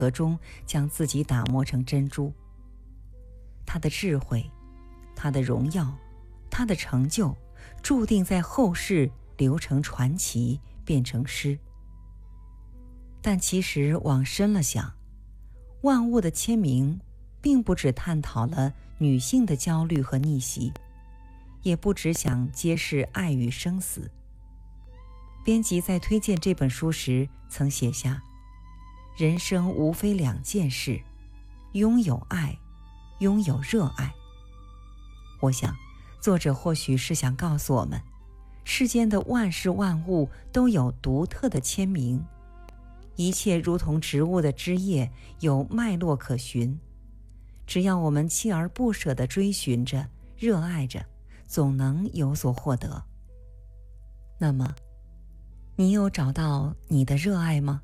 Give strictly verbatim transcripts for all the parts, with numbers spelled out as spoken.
河中将自己打磨成珍珠。他的智慧，他的荣耀，他的成就，注定在后世流成传奇，变成诗。但其实往深了想，万物的签名并不只探讨了女性的焦虑和逆袭，也不只想揭示爱与生死。编辑在推荐这本书时曾写下，人生无非两件事，拥有爱，拥有热爱。我想作者或许是想告诉我们，世间的万事万物都有独特的签名，一切如同植物的枝叶，有脉络可循。只要我们锲而不舍地追寻着，热爱着，总能有所获得。那么，你有找到你的热爱吗？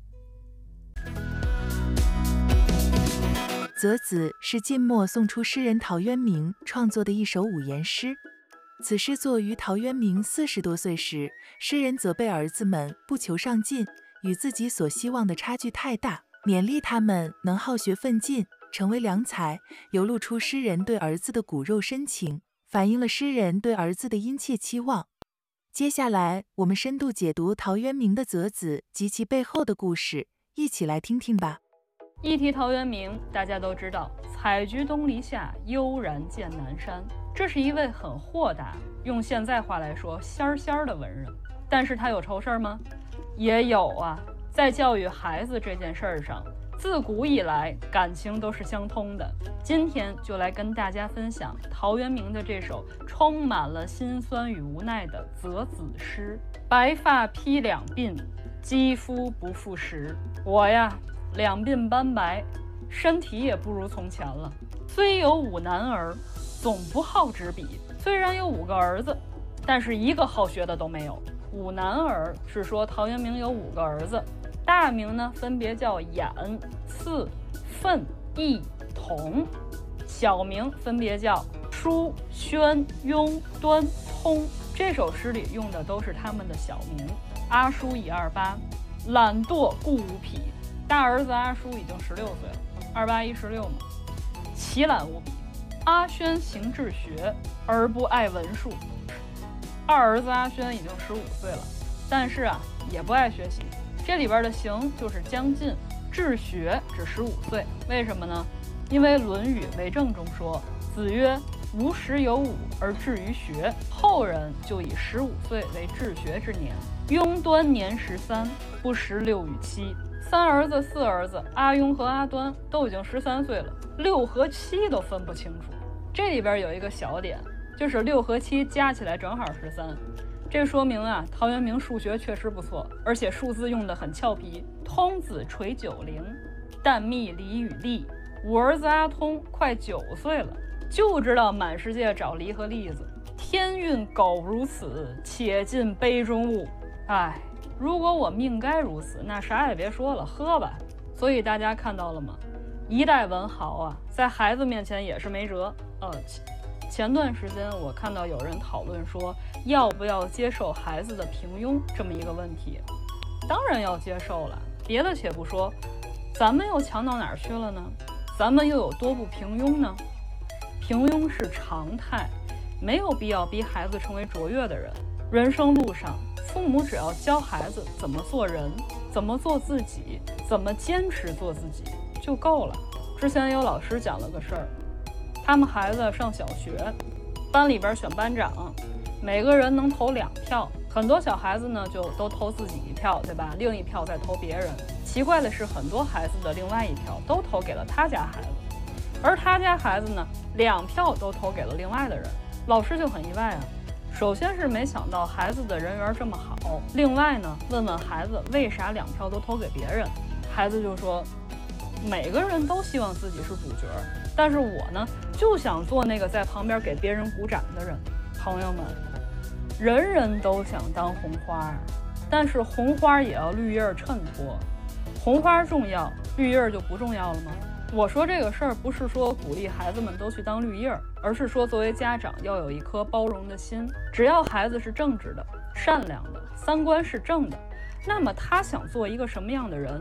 择子是晋末宋初诗人陶渊明创作的一首五言诗。此诗作于陶渊明四十多岁时，诗人责备儿子们不求上进，与自己所希望的差距太大，勉励他们能好学奋进，成为良才，流露出诗人对儿子的骨肉深情，反映了诗人对儿子的殷切期望。接下来，我们深度解读陶渊明的择子及其背后的故事，一起来听听吧。 一提陶渊明，大家都知道采菊东篱下，悠然见南山，这是一位很豁达，用现在话来说仙儿仙儿的文人。但是他有愁事儿吗？也有啊。在教育孩子这件事儿上，自古以来感情都是相通的。今天就来跟大家分享陶渊明的这首充满了辛酸与无奈的择子诗。白发披两鬓，肌肤不复时。我呀，两鬓斑白，身体也不如从前了。虽有五男儿，总不好执笔。虽然有五个儿子，但是一个好学的都没有。五男儿是说陶渊明有五个儿子，大名呢分别叫偃、嗣、奋、翼、同，小名分别叫舒、宣、雍、端、通。这首诗里用的都是他们的小名。阿舒已二八，懒惰故无匹。大儿子阿舒已经十六岁了，二八一十六嘛，奇懒无比。阿宣行治学，而不爱文术。二儿子阿宣已经十五岁了，但是啊，也不爱学习。这里边的行就是将近，治学指十五岁。为什么呢？因为《论语为政》中说，子曰：“吾十有五而志于学。”后人就以十五岁为治学之年。雍端年十三，不识六与七。三儿子、四儿子阿雍和阿端都已经十三岁了，六和七都分不清楚。这里边有一个小点，就是六和七加起来正好十三。这说明啊，陶渊明数学确实不错，而且数字用得很俏皮。通子垂九龄，但觅离与栗。五儿子阿通快九岁了，就知道满世界找梨和栗子。天运苟如此，且尽杯中物。哎，如果我命该如此，那啥也别说了，喝吧。所以大家看到了吗？一代文豪啊，在孩子面前也是没辙。呃，前段时间我看到有人讨论说，要不要接受孩子的平庸这么一个问题。当然要接受了，别的且不说，咱们又强到哪儿去了呢？咱们又有多不平庸呢？平庸是常态，没有必要逼孩子成为卓越的人。人生路上，父母只要教孩子怎么做人，怎么做自己，怎么坚持做自己就够了。之前有老师讲了个事儿，他们孩子上小学，班里边选班长，每个人能投两票，很多小孩子呢就都投自己一票，对吧？另一票再投别人。奇怪的是，很多孩子的另外一票都投给了他家孩子，而他家孩子呢，两票都投给了另外的人。老师就很意外啊。首先是没想到孩子的人缘这么好，另外呢，问问孩子为啥两票都投给别人，孩子就说，每个人都希望自己是主角，但是我呢，就想做那个在旁边给别人鼓掌的人。朋友们，人人都想当红花，但是红花也要绿叶衬托，红花重要，绿叶就不重要了吗？我说这个事儿不是说鼓励孩子们都去当绿叶，而是说作为家长要有一颗包容的心。只要孩子是正直的、善良的，三观是正的，那么他想做一个什么样的人，可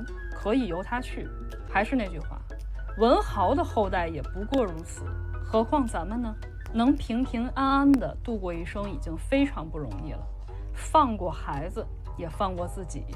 何以由他去？还是那句话，文豪的后代也不过如此，何况咱们呢？能平平安安地度过一生已经非常不容易了，放过孩子，也放过自己。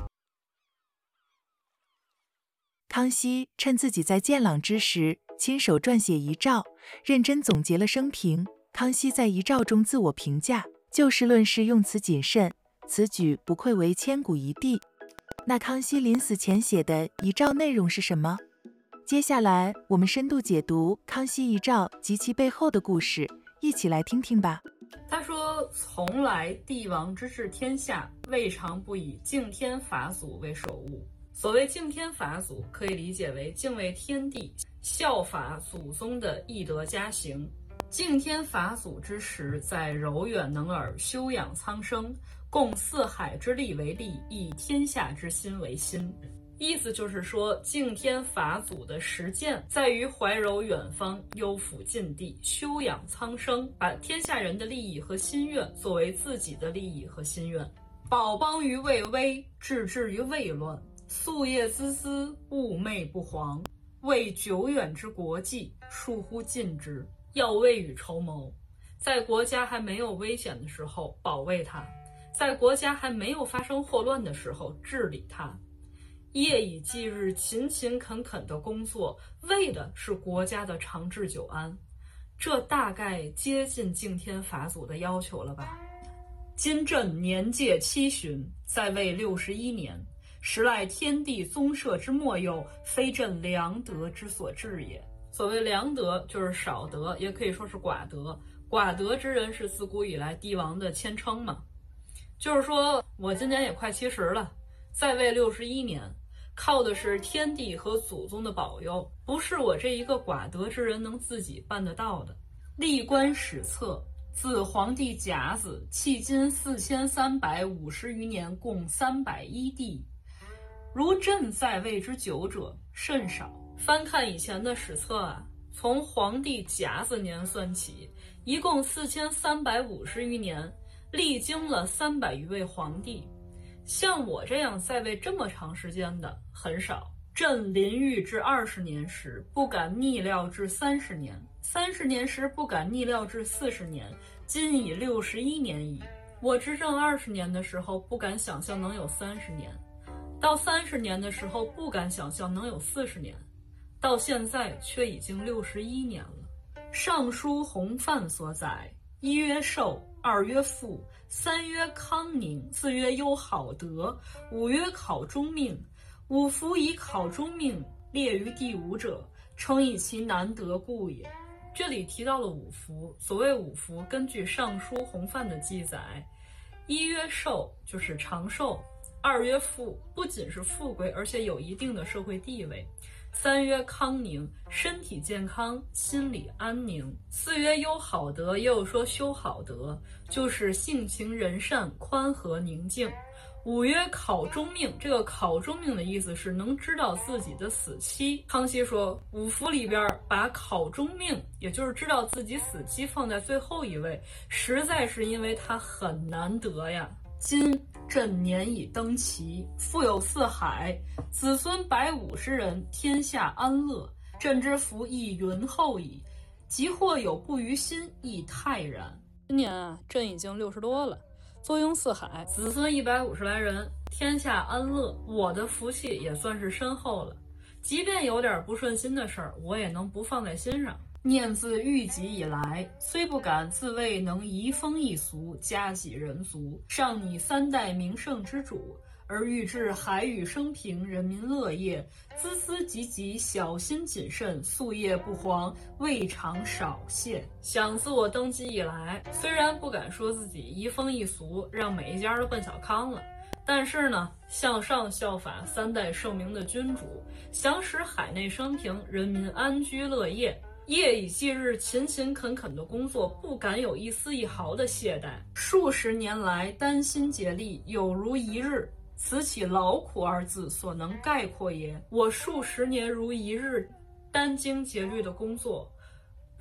康熙趁自己在健朗之时，亲手撰写遗诏，认真总结了生平。康熙在遗诏中自我评价，就事论事，用词谨慎，此举不愧为千古一帝。那康熙临死前写的遗诏内容是什么？接下来我们深度解读康熙遗诏及其背后的故事，一起来听听吧。 他说，从来帝王之治天下，未尝不以敬天法祖为首务。所谓敬天法祖，可以理解为敬畏天地，效法祖宗的义德嘉行。敬天法祖之时，在柔远能尔，修养苍生，共四海之利为利，以天下之心为心。意思就是说，敬天法祖的实践在于怀柔远方，优抚近地，修养苍生，把天下人的利益和心愿作为自己的利益和心愿。保邦于未危，治治于未乱，夙夜孜孜，寤寐不遑，为久远之国计，疏忽尽之，要未雨绸缪。在国家还没有危险的时候保卫它，在国家还没有发生祸乱的时候治理它。夜以继日，勤勤恳恳的工作，为的是国家的长治久安。这大概接近敬天法祖的要求了吧？今朕年届七旬，在位六十一年，实赖天地宗社之末有，非朕良德之所至也。所谓良德，就是少德，也可以说是寡德。寡德之人是自古以来帝王的谦称嘛。就是说，我今年也快七十了，在位六十一年。靠的是天地和祖宗的保佑，不是我这一个寡德之人能自己办得到的。历观史册，自皇帝甲子迄今四千三百五十余年，共三百一帝，如朕在位之久者甚少。翻看以前的史册啊，从皇帝甲子年算起，一共四千三百五十余年，历经了三百余位皇帝。像我这样在位这么长时间的很少。朕临御至二十年时，不敢逆料至三十年；三十年时不敢逆料至四十年。今已六十一年矣。我执政二十年的时候，不敢想象能有三十年；到三十年的时候，不敢想象能有四十年；到现在却已经六十一年了。尚书洪范所载：一曰寿，二曰富，三曰康宁，四曰优好德，五曰考中命。五福以考中命列于第五者，称以其难得故也。这里提到了五福，所谓五福，根据尚书洪范的记载，一曰寿，就是长寿；二曰富，不仅是富贵，而且有一定的社会地位；三曰康宁，身体健康，心理安宁；四曰优好德，也有说修好德，就是性情仁善、宽和宁静；五曰考中命，这个考中命的意思是能知道自己的死期。康熙说，五福里边把考中命，也就是知道自己死期放在最后一位，实在是因为他很难得呀。今朕年已登基，富有四海，子孙百五十人，天下安乐。朕之福亦云厚矣，即或有不于心，亦泰然。今年啊，朕已经六十多了，坐拥四海，子孙一百五十来人，天下安乐，我的福气也算是深厚了。即便有点不顺心的事儿，我也能不放在心上。念自御己以来，虽不敢自谓能移风易俗，家己人族，尚拟三代名盛之主，而欲治海宇生平，人民乐业，孜孜汲汲，小心谨慎，夙夜不遑，未尝少懈。想自我登基以来，虽然不敢说自己移风易俗，让每一家都奔小康了，但是呢，向上效法三代盛名的君主，想使海内生平，人民安居乐业。夜以继日，勤勤恳恳的工作，不敢有一丝一毫的懈怠。数十年来，丹心竭力，有如一日，此岂劳苦二字所能概括也。我数十年如一日，殚精竭虑的工作，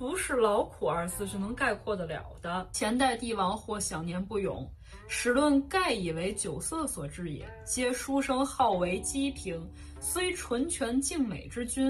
不是劳苦二字是能概括得了的。前代帝王或享年不永，史论盖以为酒色所致也。皆书生好为姬平，虽纯权敬美之君，